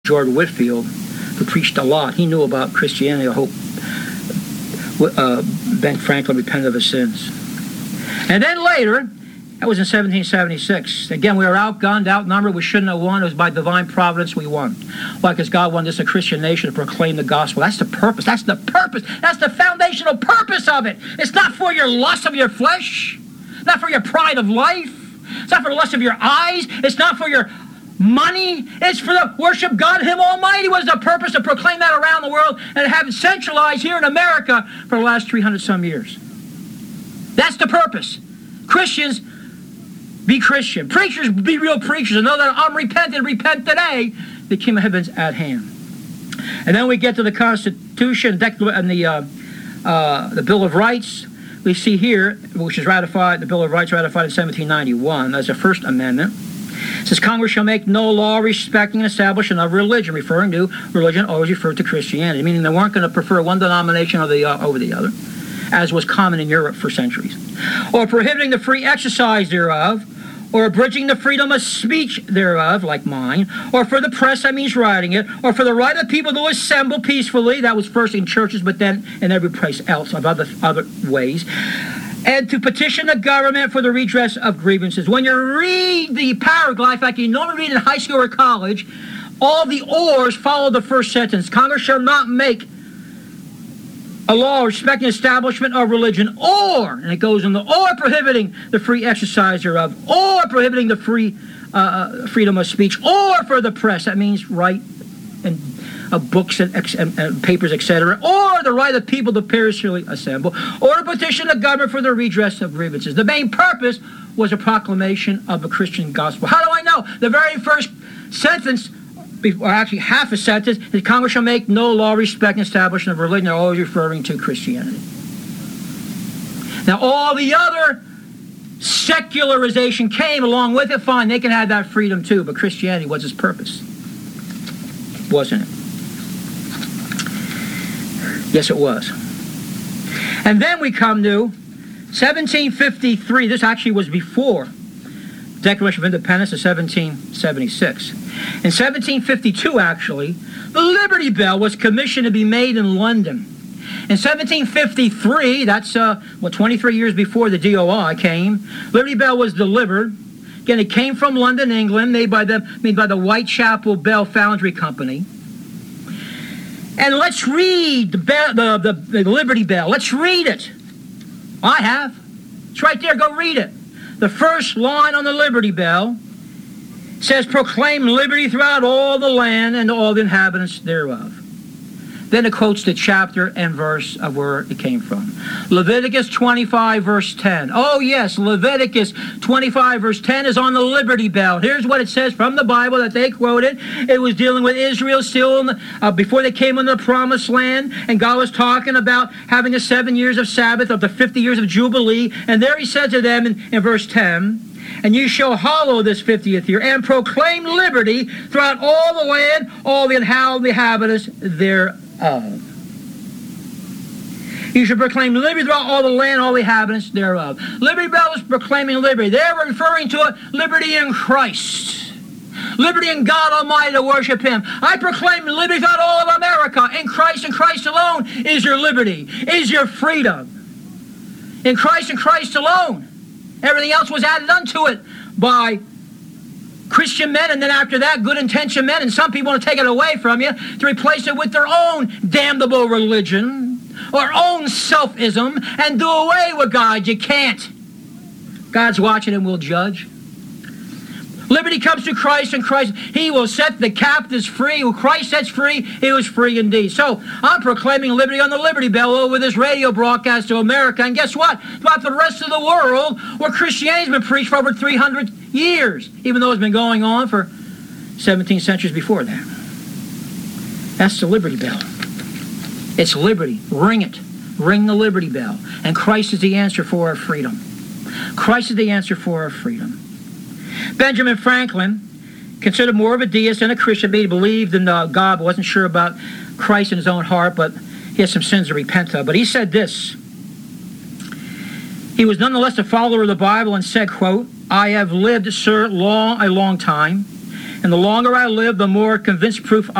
George Whitefield, who preached a lot. He knew about Christianity. I hope Ben Franklin repented of his sins. And then later, that was in 1776. Again, we were outgunned, outnumbered. We shouldn't have won. It was by divine providence we won. Why? Because God wanted us, a Christian nation, to proclaim the gospel. That's the purpose. That's the purpose. That's the foundational purpose of it. It's not for your lust of your flesh. Not for your pride of life. It's not for the lust of your eyes. It's not for your money. It's for the worship God, Him Almighty. Was the purpose to proclaim that around the world and have it centralized here in America for the last 300 some years. That's the purpose. Christians, be Christian. Preachers, be real preachers. And know that unrepentant, repent today. The kingdom of heaven's at hand. And then we get to the Constitution and the Bill of Rights. We see here, which is ratified, the Bill of Rights ratified in 1791 as the First Amendment. It says, Congress shall make no law respecting an establishment of religion, referring to religion always referred to Christianity, meaning they weren't going to prefer one denomination over the other, as was common in Europe for centuries, or prohibiting the free exercise thereof, or abridging the freedom of speech thereof, like mine, or for the press, that means writing it, or for the right of people to assemble peacefully, that was first in churches, but then in every place else, of other ways, and to petition the government for the redress of grievances. When you read the paragraph, like you normally read in high school or college, all the ors follow the first sentence. Congress shall not make a law respecting establishment of religion, or, and it goes in the, or prohibiting the free exercise thereof, or prohibiting the free freedom of speech, or for the press, that means right and books and papers, etc., or the right of people to peacefully assemble, or to petition the government for the redress of grievances. The main purpose was a proclamation of the Christian gospel. How do I know? The very first sentence, or actually half a sentence, is Congress shall make no law respecting establishment of religion. They're always referring to Christianity. Now, all the other secularization came along with it. Fine, they can have that freedom too, but Christianity was its purpose, wasn't it? Yes, it was. And then we come to 1753. This actually was before Declaration of Independence of 1776. In 1752, actually, the Liberty Bell was commissioned to be made in London. In 1753, that's 23 years before the DOI came, Liberty Bell was delivered. Again, it came from London, England, made by the Whitechapel Bell Foundry Company. And let's read the Liberty Bell. Let's read it. I have. It's right there. Go read it. The first line on the Liberty Bell says, proclaim liberty throughout all the land and all the inhabitants thereof. Then it quotes the chapter and verse of where it came from. Leviticus 25, verse 10. Oh, yes, Leviticus 25, verse 10 is on the Liberty Bell. Here's what it says from the Bible that they quoted. It was dealing with Israel still before they came into the Promised Land, and God was talking about having the 7 years of Sabbath of the 50 years of Jubilee. And there he said to them in verse 10, and you shall hallow this 50th year, and proclaim liberty throughout all the land, all the inhabitants thereof. You should proclaim liberty throughout all the land, all the inhabitants thereof. Liberty Bell was proclaiming liberty. They were referring to it, liberty in Christ. Liberty in God Almighty to worship Him. I proclaim liberty throughout all of America. In Christ and Christ alone is your liberty, is your freedom. In Christ and Christ alone. Everything else was added unto it by Christian men, and then after that, good-intentioned men, and some people want to take it away from you to replace it with their own damnable religion or own selfism and do away with God. You can't. God's watching and will judge. Liberty comes through Christ, and Christ, He will set the captives free. Who Christ sets free, He was free indeed. So I'm proclaiming liberty on the Liberty Bell over this radio broadcast to America. And guess what? Throughout the rest of the world, where Christianity's been preached for over 300 years, even though it's been going on for 17 centuries before that. That's the Liberty Bell. It's liberty. Ring it. Ring the Liberty Bell. And Christ is the answer for our freedom. Christ is the answer for our freedom. Benjamin Franklin, considered more of a deist than a Christian, he believed in God, but wasn't sure about Christ in his own heart, but he had some sins to repent of. But he said this. He was nonetheless a follower of the Bible and said, quote, I have lived, sir, a long time, And the longer I live, the more convinced proof